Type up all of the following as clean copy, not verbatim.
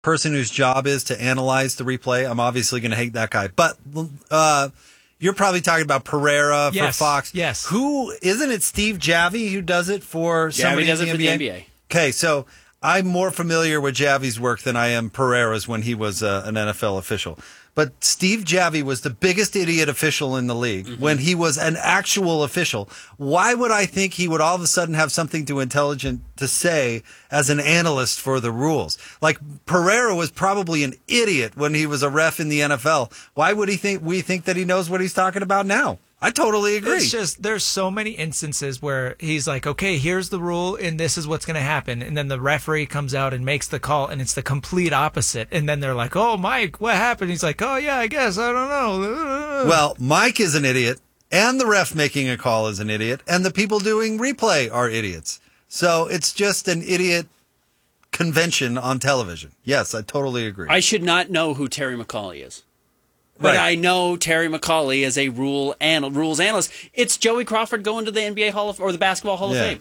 person whose job is to analyze the replay, I'm obviously going to hate that guy. But you're probably talking about Pereira for Fox. Yes. Who isn't it? Steve Javy who does it for somebody does in it the for NBA? the NBA. Okay, so I'm more familiar with Javy's work than I am Pereira's when he was an NFL official. But Steve Javy was the biggest idiot official in the league when he was an actual official. Why would I think he would all of a sudden have something intelligent to say as an analyst for the rules? Like Pereira was probably an idiot when he was a ref in the NFL. Why would we think that he knows what he's talking about now? I totally agree. It's just there's so many instances where he's like, okay, here's the rule and this is what's going to happen. And then the referee comes out and makes the call and it's the complete opposite. And then they're like, oh, Mike, what happened? He's like, oh, yeah, I guess. I don't know. Well, Mike is an idiot and the ref making a call is an idiot and the people doing replay are idiots. So it's just an idiot convention on television. Yes, I totally agree. I should not know who Terry McAuley is. But I know Terry McAuley is a rules analyst. It's Joey Crawford going to the NBA Hall or the Basketball Hall of Fame.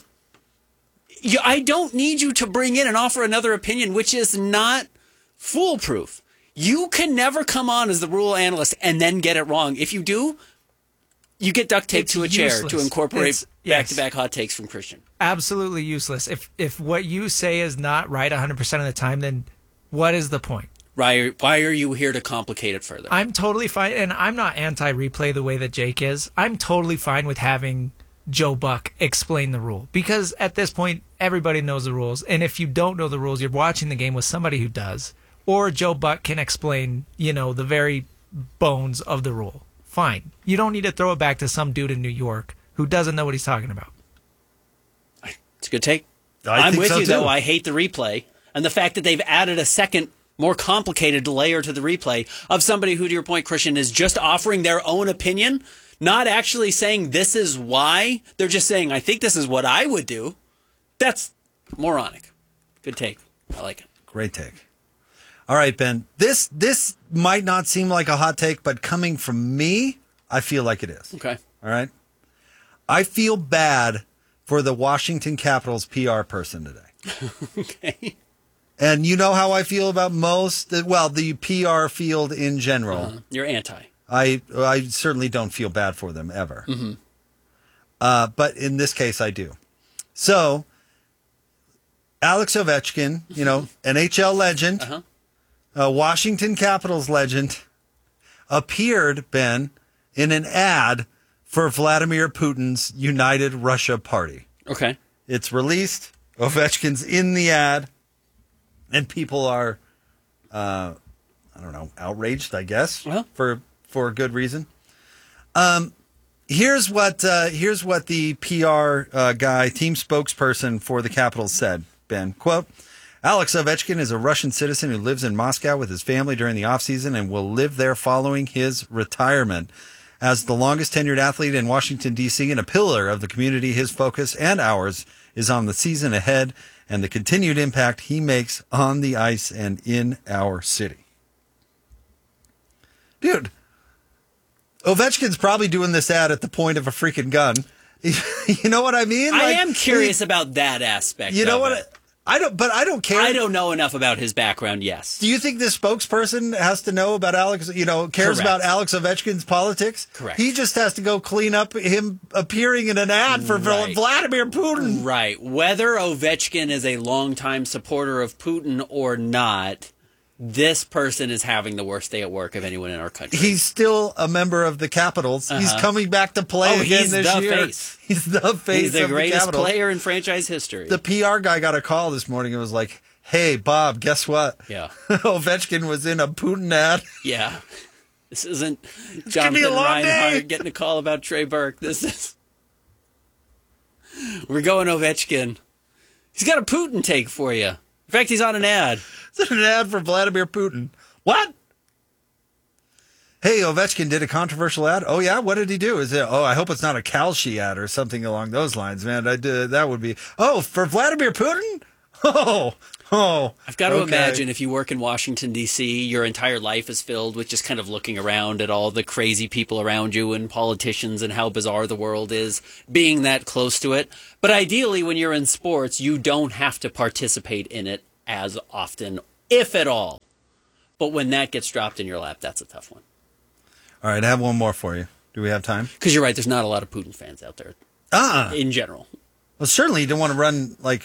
I don't need you to bring in and offer another opinion, which is not foolproof. You can never come on as the rule analyst and then get it wrong. If you do, you get duct taped to a chair to incorporate back-to-back hot takes from Christian. Absolutely useless. If what you say is not right 100% of the time, then what is the point? Why are you here to complicate it further? I'm totally fine, and I'm not anti-replay the way that Jake is. I'm totally fine with having Joe Buck explain the rule, because at this point, everybody knows the rules, and if you don't know the rules, you're watching the game with somebody who does, or Joe Buck can explain, the very bones of the rule. Fine. You don't need to throw it back to some dude in New York who doesn't know what he's talking about. It's a good take. I'm with you, too. though. I hate the replay, and the fact that they've added a second more complicated layer to the replay of somebody who, to your point, Christian, is just offering their own opinion, not actually saying this is why. They're just saying, I think this is what I would do. That's moronic. Good take. I like it. Great take. All right, Ben. This might not seem like a hot take, but coming from me, I feel like it is. Okay. All right. I feel bad for the Washington Capitals PR person today. Okay. And you know how I feel about the PR field in general. You're anti. I certainly don't feel bad for them ever. Mm-hmm. But in this case, I do. So, Alex Ovechkin, NHL legend, Washington Capitals legend, appeared, Ben, in an ad for Vladimir Putin's United Russia Party. Okay. It's released. Ovechkin's in the ad. And people are, outraged, I guess, for good reason. Here's what the PR guy, team spokesperson for the Capitals said, Ben. Quote, Alex Ovechkin is a Russian citizen who lives in Moscow with his family during the offseason and will live there following his retirement. As the longest tenured athlete in Washington, D.C. and a pillar of the community, his focus and ours is on the season ahead and the continued impact he makes on the ice and in our city. Dude, Ovechkin's probably doing this ad at the point of a freaking gun. You know what I mean? I am curious about that aspect. You know what? I don't care. I don't know enough about his background, yes. Do you think this spokesperson has to know about cares Correct. about Alex Ovechkin's politics? Correct. He just has to go clean up him appearing in an ad for Vladimir Putin. Right. Whether Ovechkin is a longtime supporter of Putin or not, this person is having the worst day at work of anyone in our country. He's still a member of the Capitals. He's coming back to play again this year. He's the face. He's the of greatest the Capitals. player in franchise history. The PR guy got a call this morning and was like, "Hey, Bob, guess what? Yeah, Ovechkin was in a Putin ad." Yeah, this isn't Jonathan Reinhardt getting a call about Trey Burke. We're going Ovechkin. He's got a Putin take for you. In fact, he's on an ad. It's an ad for Vladimir Putin. What? Hey, Ovechkin did a controversial ad. Oh, yeah? What did he do? I hope it's not a Kalshi ad or something along those lines, man. That would be... Oh, for Vladimir Putin? Oh. I've got to imagine if you work in Washington, D.C., your entire life is filled with just kind of looking around at all the crazy people around you and politicians and how bizarre the world is, being that close to it. But ideally, when you're in sports, you don't have to participate in it as often if at all. But when that gets dropped in your lap, that's a tough one. All right, I have one more for you. Do we have time? Because you're right, there's not a lot of Putin fans out there in general. Well, certainly you don't want to run, like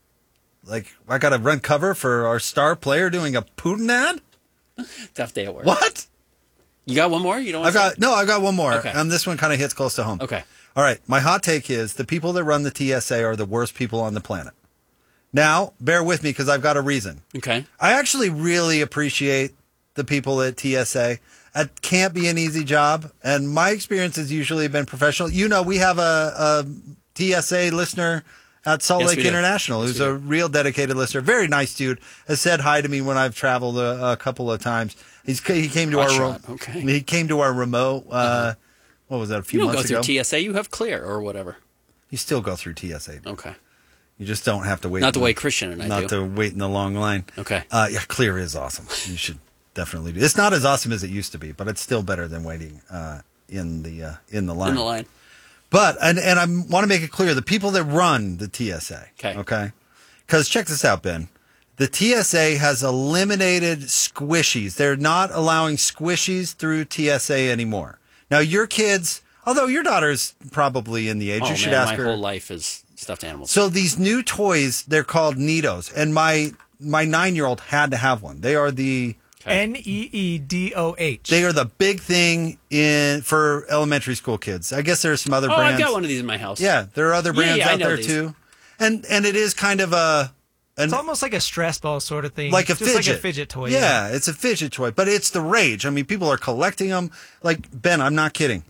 I got to run cover for our star player doing a Putin ad? Tough day at work. What? You got one more? You don't want I've got one more. Okay. And this one kind of hits close to home. Okay. All right. My hot take is the people that run the TSA are the worst people on the planet. Now, bear with me because I've got a reason. Okay. I actually really appreciate the people at TSA. It can't be an easy job. And my experience has usually been professional. You know, we have a TSA listener at Salt Lake International, who's a real dedicated listener. Very nice dude. Has said hi to me when I've traveled a couple of times. He came to He came to our remote. What was that? A few months ago. You don't go through TSA. You have Clear or whatever. You still go through TSA. Okay. You just don't have to wait. Not the way Christian and I do. Not to wait in the long line. Okay. Yeah, Clear is awesome. You should definitely do. It's not as awesome as it used to be, but it's still better than waiting in the line. In the line. But, and I want to make it clear, the people that run the TSA, okay? Because check this out, Ben. The TSA has eliminated squishies. They're not allowing squishies through TSA anymore. Now, your kids, although your daughter's probably in the age, you should ask her. My whole life is stuffed animals. So these new toys, they're called Neatos. And my 9-year-old had to have one. They are the... NEEDOH. They are the big thing for elementary school kids. I guess there's some other brands. I've got one of these in my house. Yeah, there are other brands out there too. And it is kind of it's almost like a stress ball sort of thing. Like a just fidget. like a fidget toy. Yeah, it's a fidget toy, but it's the rage. I mean, people are collecting them. Like, Ben, I'm not kidding.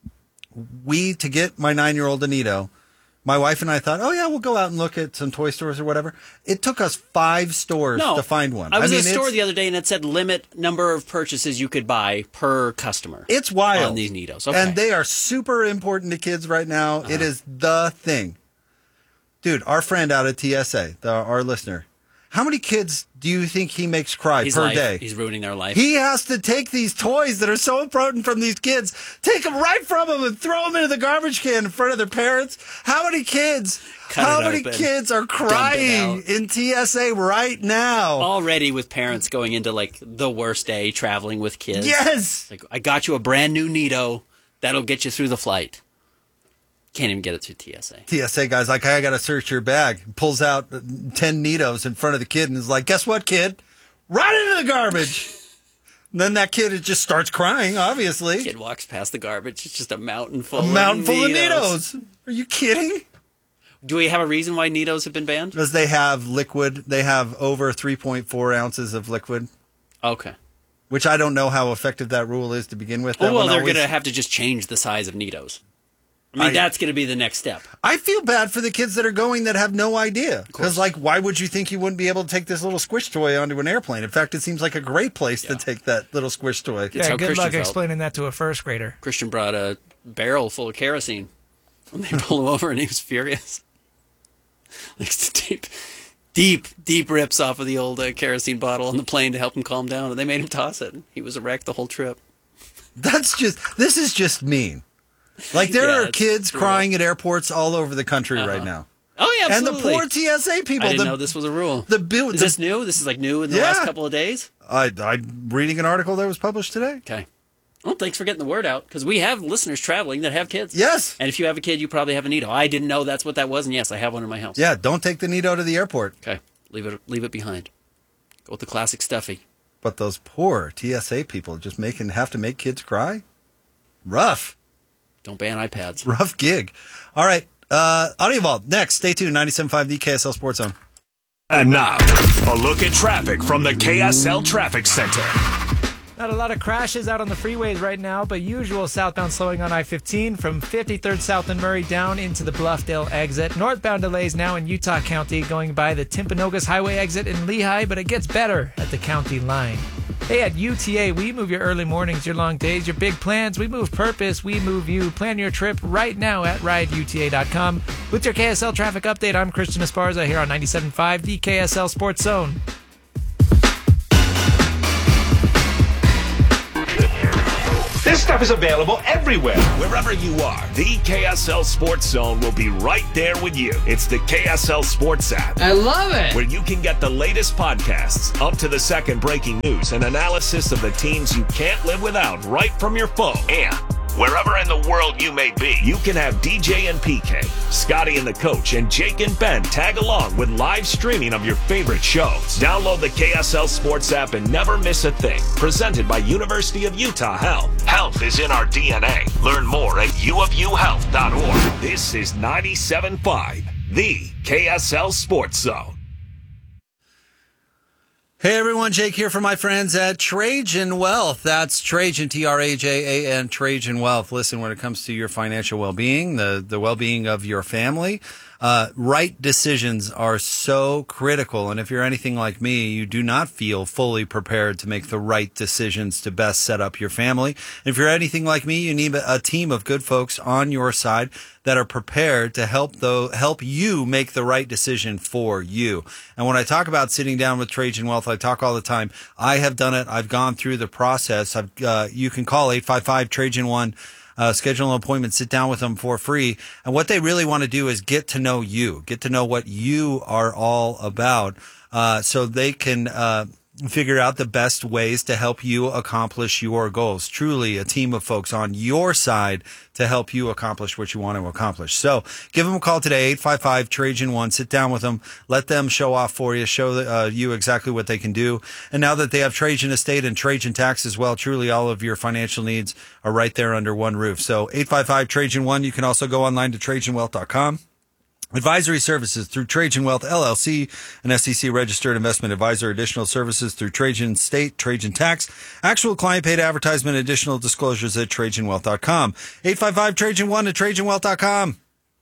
To get my 9-year-old a Neato, my wife and I thought, oh, yeah, we'll go out and look at some toy stores or whatever. It took us 5 stores to find one. I was in a store the other day, and it said limit number of purchases you could buy per customer. It's wild. On these Neatos. Okay. And they are super important to kids right now. It is the thing. Dude, our friend out at TSA, our listener, how many kids do you think he makes cry per day? He's ruining their life. He has to take these toys that are so important from these kids, take them right from them and throw them into the garbage can in front of their parents. How many kids are crying in TSA right now? Already with parents going into like the worst day traveling with kids. Yes. Like, I got you a brand new Neato. That'll get you through the flight. Can't even get it through TSA. TSA guy's like, I got to search your bag. Pulls out 10 Neatos in front of the kid and is like, guess what, kid? Right into the garbage. And then that kid just starts crying, obviously. Kid walks past the garbage. It's just a mountain full of Neatos. Are you kidding? Do we have a reason why Neatos have been banned? Because they have liquid. They have over 3.4 ounces of liquid. Okay. Which I don't know how effective that rule is to begin with. Well, they're going to have to just change the size of Neatos. I mean, that's going to be the next step. I feel bad for the kids that are going that have no idea. Because, why would you think you wouldn't be able to take this little squish toy onto an airplane? In fact, it seems like a great place to take that little squish toy. Yeah, good luck explaining that to a first grader. Christian brought a barrel full of kerosene. And they pull him over, and he was furious. Like, deep rips off of the old kerosene bottle on the plane to help him calm down. And they made him toss it. He was a wreck the whole trip. This is just mean. Like, there are kids crying at airports all over the country right now. Oh, yeah, absolutely. And the poor TSA people. I didn't know this was a rule. Is this new? This is like new in the last couple of days? I'm reading an article that was published today. Okay. Well, thanks for getting the word out, because we have listeners traveling that have kids. Yes. And if you have a kid, you probably have a Neato. I didn't know that's what that was, and yes, I have one in my house. Yeah, don't take the Neato to the airport. Okay. Leave it behind. Go with the classic stuffy. But those poor TSA people just have to make kids cry? Rough. Don't ban iPads. Rough gig. All right. Audio Vault. Next. Stay tuned. 97.5 The KSL Sports Zone. And now, a look at traffic from the KSL Traffic Center. Not a lot of crashes out on the freeways right now, but usual southbound slowing on I-15 from 53rd South and Murray down into the Bluffdale exit. Northbound delays now in Utah County going by the Timpanogos Highway exit in Lehigh, but it gets better at the county line. Hey, at UTA, we move your early mornings, your long days, your big plans. We move purpose. We move you. Plan your trip right now at rideuta.com. With your KSL traffic update, I'm Christian Esparza here on 97.5, the KSL Sports Zone. This stuff is available everywhere. Wherever you are, the KSL Sports Zone will be right there with you. It's the KSL Sports app. I love it. Where you can get the latest podcasts, up-to-the-second breaking news, and analysis of the teams you can't live without right from your phone. And wherever in the world you may be, you can have DJ and PK, Scotty and the Coach, and Jake and Ben tag along with live streaming of your favorite shows. Download the KSL Sports app and never miss a thing. Presented by University of Utah Health. Health is in our DNA. Learn more at uofuhealth.org. This is 97.5, the KSL Sports Zone. Hey everyone, Jake here for my friends at Trajan Wealth. That's Trajan, Trajan, Trajan Wealth. Listen, when it comes to your financial well-being, the well-being of your family, right decisions are so critical. And if you're anything like me, you do not feel fully prepared to make the right decisions to best set up your family. And if you're anything like me, you need a team of good folks on your side that are prepared to help you make the right decision for you. And when I talk about sitting down with Trajan Wealth, I talk all the time. I have done it. I've gone through the process. You can call 855-TRAJAN-1. Schedule an appointment, sit down with them for free. And what they really want to do is get to know you, get to know what you are all about, so they can figure out the best ways to help you accomplish your goals. Truly a team of folks on your side to help you accomplish what you want to accomplish. So give them a call today, 855-TRAJAN-1. Sit down with them. Let them show off for you, show you exactly what they can do. And now that they have Trajan Estate and Trajan Tax as well, truly all of your financial needs are right there under one roof. So 855-TRAJAN-1. You can also go online to TrajanWealth.com. Advisory services through Trajan Wealth LLC, an SEC registered investment advisor. Additional services through Trajan State, Trajan Tax. Actual client paid advertisement. Additional disclosures at TrajanWealth.com. 855-TRAJAN-1 at TrajanWealth.com.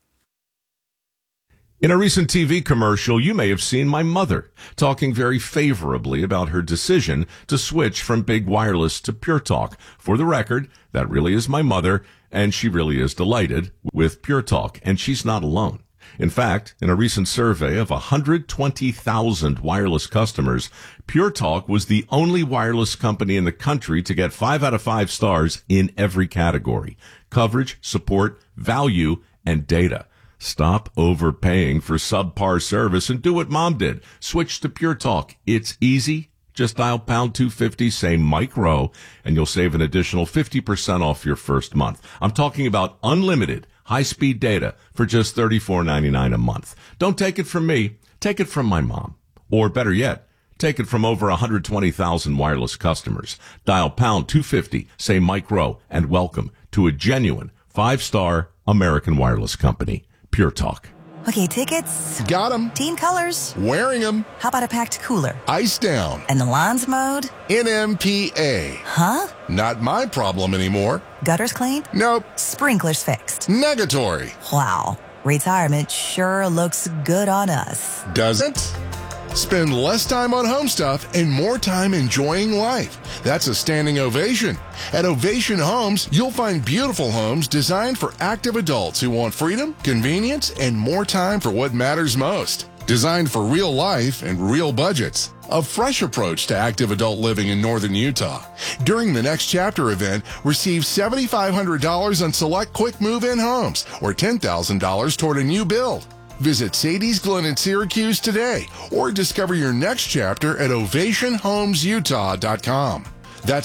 In a recent TV commercial, you may have seen my mother talking very favorably about her decision to switch from Big Wireless to Pure Talk. For the record, that really is my mother, and she really is delighted with Pure Talk, and she's not alone. In fact, in a recent survey of 120,000 wireless customers, Pure Talk was the only wireless company in the country to get 5 out of 5 stars in every category: coverage, support, value, and data. Stop overpaying for subpar service and do what Mom did. Switch to Pure Talk. It's easy. Just dial pound 250, say Mike Rowe, and you'll save an additional 50% off your first month. I'm talking about unlimited high-speed data for just $34.99 a month. Don't take it from me. Take it from my mom. Or better yet, take it from over 120,000 wireless customers. Dial pound 250, say Mike Rowe, and welcome to a genuine 5-star American wireless company, Pure Talk. Okay, tickets. Got them. Team colors. Wearing them. How about a packed cooler? Ice down. And the lawns mowed? NMPA. Huh? Not my problem anymore. Gutters cleaned? Nope. Sprinklers fixed? Negatory. Wow. Retirement sure looks good on us. Doesn't? Spend less time on home stuff and more time enjoying life. That's a standing ovation. At Ovation Homes, you'll find beautiful homes designed for active adults who want freedom, convenience, and more time for what matters most. Designed for real life and real budgets. A fresh approach to active adult living in northern Utah. During the Next Chapter event, receive $7,500 on select quick move-in homes or $10,000 toward a new build. Visit Sadie's Glen in Syracuse today or discover your next chapter at OvationHomesUtah.com. That's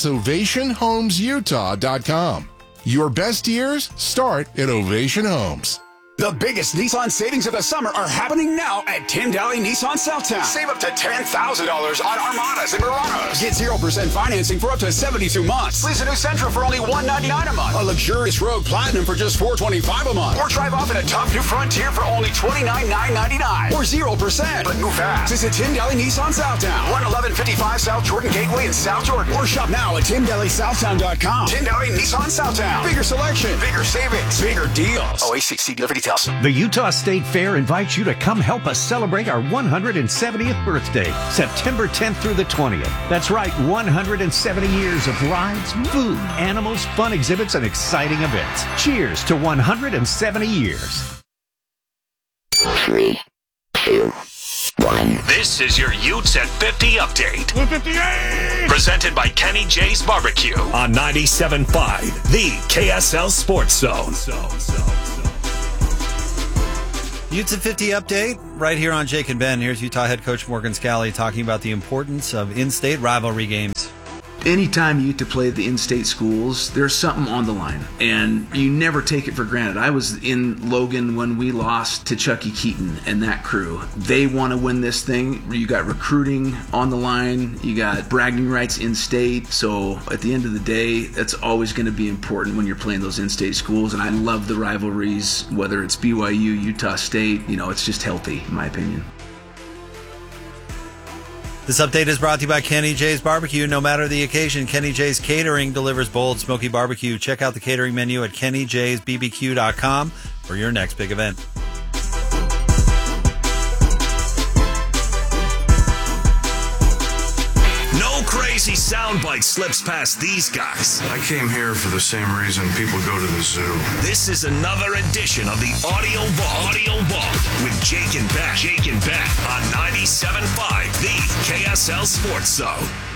OvationHomesUtah.com. Your best years start at Ovation Homes. The biggest Nissan savings of the summer are happening now at Tim Daly Nissan Southtown. Save up to $10,000 on Armadas and Muranos. Get 0% financing for up to 72 months. Lease a new Sentra for only $199 a month. A luxurious Rogue Platinum for just $425 a month. Or drive off in a top new Frontier for only $29,999. Or 0%. But move fast. Visit Tim Daly Nissan Southtown. 11155 South Jordan Gateway in South Jordan. Or shop now at TimDalySouthtown.com. Tim Daly Nissan Southtown. Bigger selection. Bigger savings. Bigger deals. OACC dealer details. The Utah State Fair invites you to come help us celebrate our 170th birthday, September 10th through the 20th. That's right, 170 years of rides, food, animals, fun exhibits, and exciting events. Cheers to 170 years. 3, 2, 1. This is your Utes at 50 update. 58! Presented by Kenny J's Barbecue on 97.5, the KSL Sports Zone. Utes at 50 update right here on Jake and Ben. Here's Utah head coach Morgan Scalley talking about the importance of in-state rivalry games. Anytime you get to play the in-state schools, there's something on the line, and you never take it for granted. I was in Logan when we lost to Chucky Keaton and that crew. They want to win this thing. You got recruiting on the line. You got bragging rights in-state. So at the end of the day, that's always going to be important when you're playing those in-state schools, and I love the rivalries, whether it's BYU, Utah State. It's just healthy, in my opinion. This update is brought to you by Kenny J's Barbecue. No matter the occasion, Kenny J's Catering delivers bold, smoky barbecue. Check out the catering menu at kennyjsbbq.com for your next big event. No crazy soundbite slips past these guys. I came here for the same reason people go to the zoo. This is another edition of the Audio Vault with Jake and Ben. On 97.5, the KSL Sports Zone.